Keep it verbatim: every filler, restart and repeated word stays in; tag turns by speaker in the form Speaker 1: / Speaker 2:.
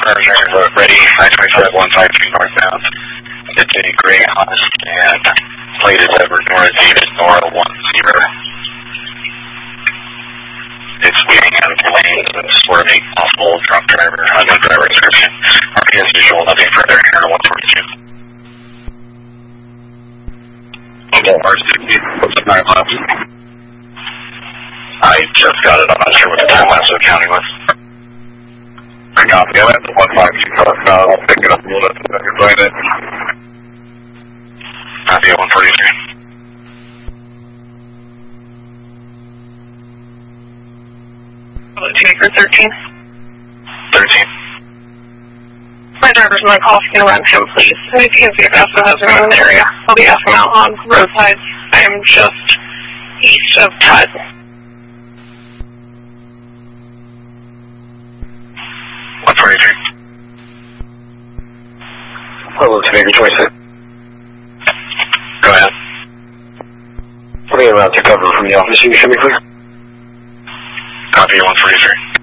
Speaker 1: ready, I twenty-five one five two northbound. It's a gray honest and plate is Edward Nora David Nora one zero. It's weaving out of the lane and swerving possible drunk driver, unknown driver description. R P as usual, nothing further, error one forty-two. Okay, R sixty, what's the nine left? I just got it, I'm not sure what the time lapse of the county was. I got the other one five two northbound, I'll pick it up a little bit so I can find it. Copy one forty-three.
Speaker 2: Taker thirteen.
Speaker 1: thirteen.
Speaker 2: My driver's on call, if you can run him, please. And if you can see if Esco has him in the area, I'll be asking out on roadsides. I am just east of Tut.
Speaker 1: one forty-three.
Speaker 3: Hello, to Navy twenty-six.
Speaker 1: Go ahead.
Speaker 3: Putting around to cover from the office, you can show me, please?
Speaker 1: Copy one forty-three.